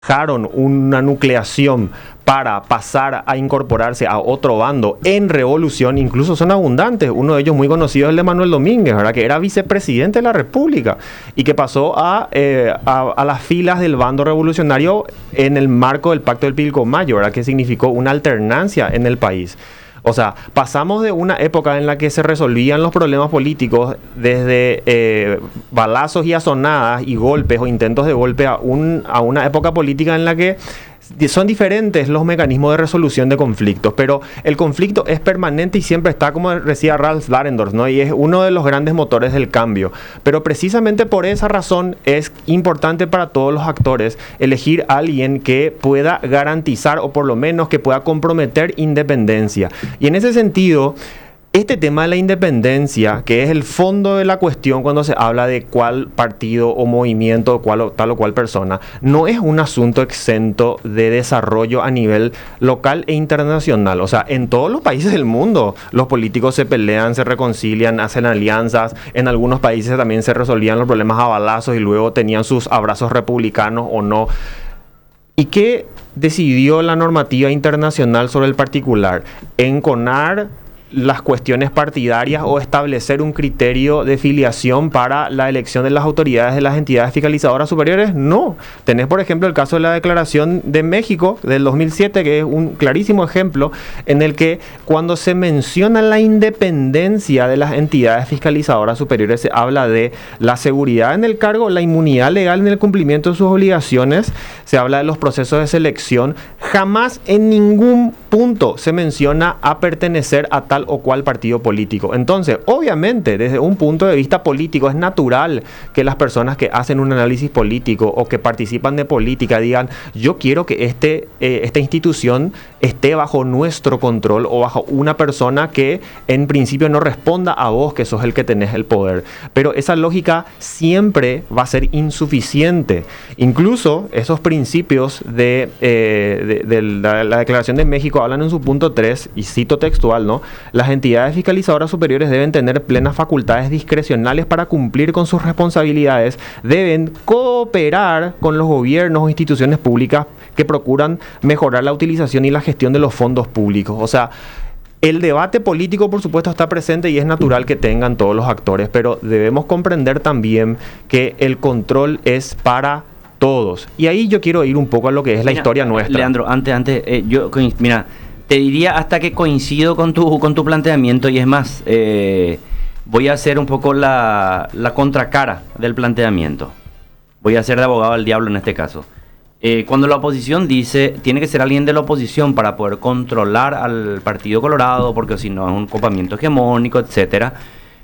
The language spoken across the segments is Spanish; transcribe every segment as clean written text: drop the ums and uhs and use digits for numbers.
dejaron una nucleación para pasar a incorporarse a otro bando en revolución, incluso son abundantes. Uno de ellos muy conocido es el de Manuel Domínguez, ¿verdad? Que era vicepresidente de la República y que pasó a las filas del bando revolucionario en el marco del Pacto del Pilcomayo, ¿verdad? Que significó una alternancia en el país. O sea, pasamos de una época en la que se resolvían los problemas políticos desde balazos y azonadas y golpes o intentos de golpe a una época política en la que son diferentes los mecanismos de resolución de conflictos, pero el conflicto es permanente y siempre está, como decía Ralph Dahrendorf, ¿no? Y es uno de los grandes motores del cambio. Pero precisamente por esa razón es importante para todos los actores elegir a alguien que pueda garantizar o por lo menos que pueda comprometer independencia. Y en ese sentido, este tema de la independencia, que es el fondo de la cuestión cuando se habla de cuál partido o movimiento, tal o cual persona, no es un asunto exento de desarrollo a nivel local e internacional. O sea, en todos los países del mundo los políticos se pelean, se reconcilian, hacen alianzas. En algunos países también se resolvían los problemas a balazos y luego tenían sus abrazos republicanos o no. ¿Y qué decidió la normativa internacional sobre el particular? Enconar las cuestiones partidarias o establecer un criterio de filiación para la elección de las autoridades de las entidades fiscalizadoras superiores. No. Tenés, por ejemplo, el caso de la Declaración de México del 2007, que es un clarísimo ejemplo en el que cuando se menciona la independencia de las entidades fiscalizadoras superiores, se habla de la seguridad en el cargo, la inmunidad legal en el cumplimiento de sus obligaciones, se habla de los procesos de selección. Jamás en ningún punto se menciona a pertenecer a tal o cual partido político. Entonces, obviamente, desde un punto de vista político, es natural que las personas que hacen un análisis político o que participan de política digan, yo quiero que esta institución esté bajo nuestro control o bajo una persona que en principio no responda a vos, que sos el que tenés el poder. Pero esa lógica siempre va a ser insuficiente. Incluso esos principios de la Declaración de México hablan en su punto 3, y cito textual, ¿no? Las entidades fiscalizadoras superiores deben tener plenas facultades discrecionales para cumplir con sus responsabilidades, deben cooperar con los gobiernos o instituciones públicas que procuran mejorar la utilización y la gestión de los fondos públicos. O sea, el debate político, por supuesto, está presente y es natural que tengan todos los actores, pero debemos comprender también que el control es para todos. Y ahí yo quiero ir un poco a lo que es la historia nuestra. Leandro, mira, te diría hasta que coincido con tu planteamiento, y es más, voy a hacer un poco la contracara del planteamiento. Voy a ser de abogado del diablo en este caso. Cuando la oposición dice, tiene que ser alguien de la oposición para poder controlar al Partido Colorado, porque si no es un copamiento hegemónico, etcétera,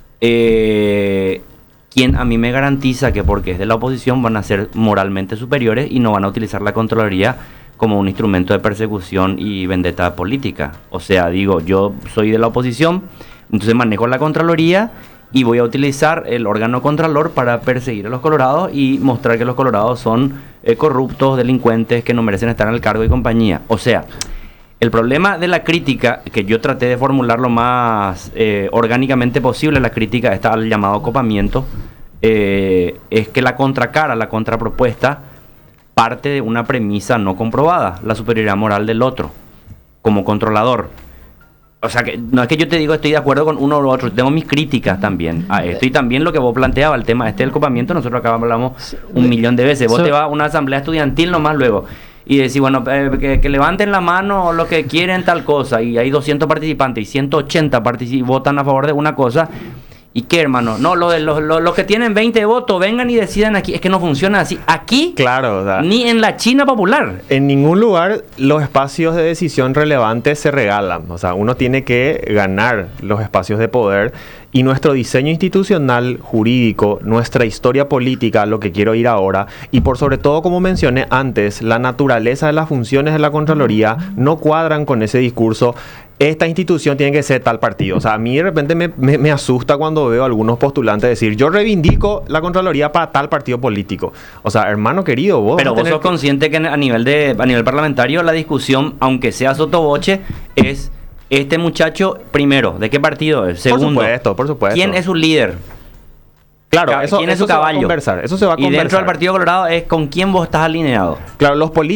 quien a mí me garantiza que porque es de la oposición van a ser moralmente superiores y no van a utilizar la Contraloría como un instrumento de persecución y vendetta política. O sea, digo, yo soy de la oposición, entonces manejo la Contraloría y voy a utilizar el órgano Contralor para perseguir a los colorados y mostrar que los colorados son corruptos, delincuentes, que no merecen estar en el cargo y compañía. O sea, el problema de la crítica, que yo traté de formular lo más orgánicamente posible, la crítica está al llamado copamiento, es que la contracara, la contrapropuesta, parte de una premisa no comprobada, la superioridad moral del otro, como controlador. O sea, que no es que yo te digo estoy de acuerdo con uno u otro, tengo mis críticas también a esto, y también lo que vos planteabas, el tema del copamiento, nosotros acá hablamos 1.000.000 de veces. Vos te vas a una asamblea estudiantil nomás luego, y decís, bueno, que levanten la mano los que quieren tal cosa, y hay 200 participantes, y 180 votan a favor de una cosa. ¿Y qué, hermano? No, los que tienen 20 votos, vengan y decidan aquí. Es que no funciona así. Aquí, claro, o sea, ni en la China popular. En ningún lugar los espacios de decisión relevantes se regalan. O sea, uno tiene que ganar los espacios de poder. Y nuestro diseño institucional, jurídico, nuestra historia política, lo que quiero ir ahora, y por sobre todo, como mencioné antes, la naturaleza de las funciones de la Contraloría no cuadran con ese discurso. Esta institución tiene que ser tal partido. O sea, a mí de repente me asusta cuando veo a algunos postulantes decir, yo reivindico la Contraloría para tal partido político. O sea, hermano querido, vos... Pero vos sos consciente que a nivel parlamentario la discusión, aunque sea sotoboche, es este muchacho, primero, ¿de qué partido es? Segundo, por supuesto. ¿quién es su líder? Claro, eso ¿quién es su se va a caballo? conversar. Eso se va a Y dentro del conversar. Partido Colorado es con quién vos estás alineado. Claro, los políticos